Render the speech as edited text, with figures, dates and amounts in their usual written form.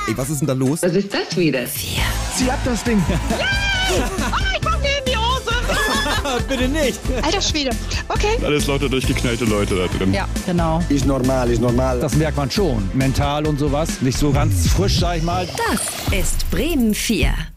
Ey, was ist denn da los? Was ist das wieder? Zieh ab das Ding. Ich komm mir in die Hose. Bitte nicht. Alter Schwede. Okay. Alles lauter durchgeknallte Leute da drin. Ja, genau. Ist normal. Das merkt man schon. Mental und sowas. Nicht so ganz frisch, sag ich mal. Das ist Bremen 4.